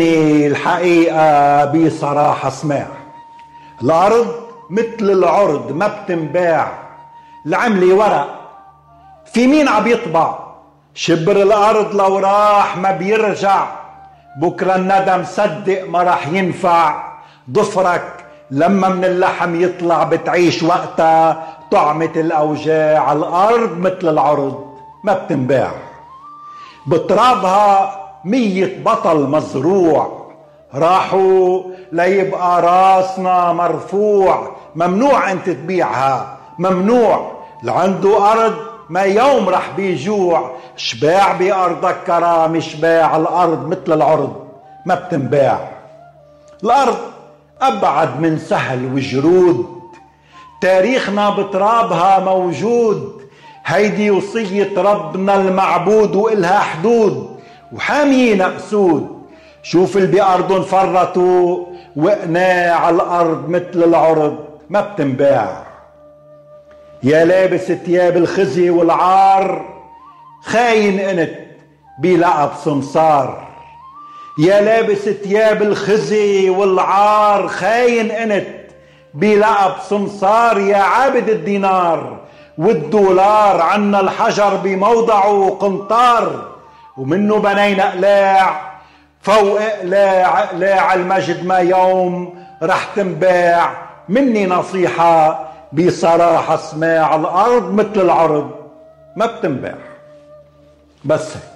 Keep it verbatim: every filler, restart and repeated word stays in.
الحقيقة بصراحة سماع، الأرض مثل العرض ما بتنباع، العملة ورق في مين عم يطبع، شبر الأرض لو راح ما بيرجع، بكرة الندم صدق ما راح ينفع، ضفرك لما من اللحم يطلع بتعيش وقتها طعمة الأوجاع، الأرض مثل العرض ما بتنباع، بترابها مية بطل مزروع، راحوا ليبقى راسنا مرفوع، ممنوع انت تبيعها، ممنوع، لعنده أرض ما يوم رح بيجوع، شباع بأرضك كرامة شباع، الأرض مثل العرض ما بتنباع، الأرض أبعد من سهل وجرود، تاريخنا بترابها موجود، هيدي وصية ربنا المعبود وإلها حدود، وحامينا أسود، شوف اللي بأرضهم فرطوا وقناع، الأرض مثل العرض ما بتنباع، يا لابس ثياب الخزي والعار خاين انت بلقب سمسار، يا لابس ثياب الخزي والعار خاين انت بلقب سمسار، يا عابد الدينار والدولار، عنا الحجر بموضعه قنطار، ومنه بنينا اقلاع فوق اقلاع، اقلاع المجد ما يوم رح تنباع، مني نصيحة بصراحة سماع، الأرض مثل العرض ما بتنباع، بس هيك.